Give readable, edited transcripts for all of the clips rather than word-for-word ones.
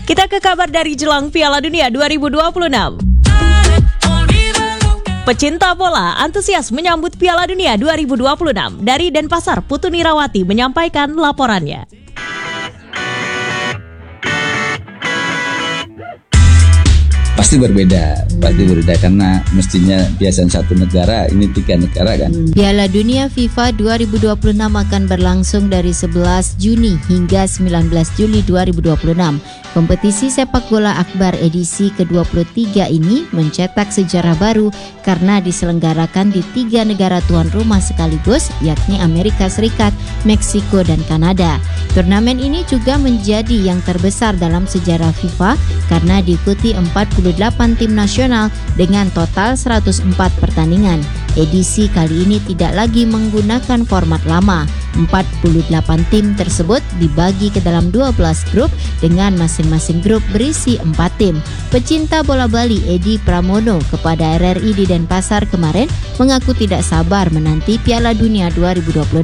Kita ke kabar dari jelang Piala Dunia 2026. Pecinta bola antusias menyambut Piala Dunia 2026. Dari Denpasar, Putu Nirawati menyampaikan laporannya. Pasti berbeda karena mestinya biasanya satu negara, ini 3 negara kan. Piala Dunia FIFA 2026 akan berlangsung dari 11 Juni hingga 19 Juli 2026. Kompetisi sepak bola akbar edisi ke-23 ini mencetak sejarah baru karena diselenggarakan di 3 negara tuan rumah sekaligus, yakni Amerika Serikat, Meksiko, dan Kanada. Turnamen ini juga menjadi yang terbesar dalam sejarah FIFA karena diikuti 48 tim nasional dengan total 104 pertandingan. Edisi kali ini tidak lagi menggunakan format lama. 48 tim tersebut dibagi ke dalam 12 grup dengan masing-masing grup berisi 4 tim. Pecinta bola Bali Edi Pramono kepada RRI di Denpasar kemarin mengaku tidak sabar menanti Piala Dunia 2026.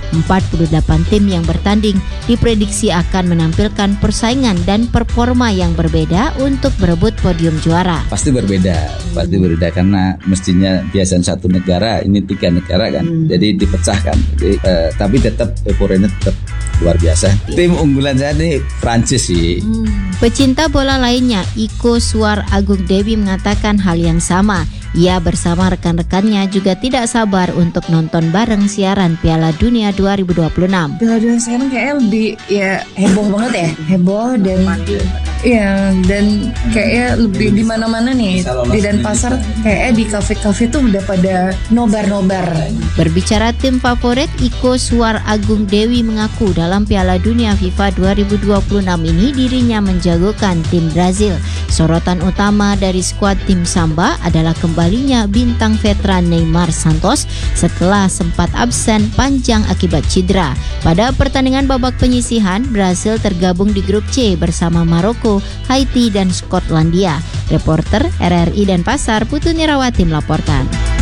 48 tim yang bertanding diprediksi akan menampilkan persaingan dan performa yang berbeda untuk berebut podium juara. Pasti berbeda karena mestinya biasanya satu negara, ini 3 negara kan. Jadi dipecahkan. Tapi tetap euforianya tetap luar biasa. Tim unggulan saya ini Prancis sih. Pecinta bola lainnya Iko Suar Agung Dewi mengatakan hal yang sama. Ia bersama rekan-rekannya juga tidak sabar untuk nonton bareng siaran Piala Dunia 2026. Piala Dunia sekarang kayak lebih heboh banget ya, heboh dan kayaknya lebih di mana-mana nih di Denpasar, kayaknya di kafe-kafe tuh udah pada nobar. Berbicara tim favorit, Iko Suar Agung Dewi mengaku dalam Piala Dunia FIFA 2026 ini dirinya menjagokan tim Brazil. Sorotan utama dari skuad tim Samba adalah kembalinya bintang veteran Neymar Santos setelah sempat absen panjang akibat cedera. Pada pertandingan babak penyisihan, Brasil tergabung di grup C bersama Maroko, Haiti, dan Skotlandia. Reporter RRI Denpasar, Putu Nirawati melaporkan.